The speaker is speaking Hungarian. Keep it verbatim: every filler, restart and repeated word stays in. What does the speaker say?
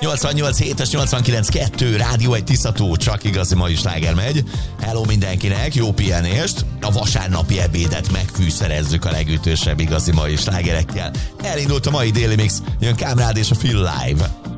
nyolcvannyolc hétes nyolcvankilenc kettő Rádió egy Tiszató, csak igazi mai sláger megy. Hello mindenkinek, jó pihenést. A vasárnapi ebédet megfűszerezzük a legütősebb igazi mai slágerekkel. Elindult a mai Daily Mix, jön Kámrád és a Feel Live.